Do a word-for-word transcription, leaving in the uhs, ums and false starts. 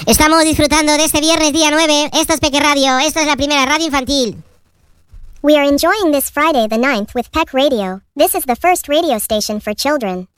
Estamos disfrutando de este viernes día nueve. Esto es Peque Radio. Esto es la primera radio infantil. We are enjoying this Friday the ninth with Peck Radio. This is the first radio station for children.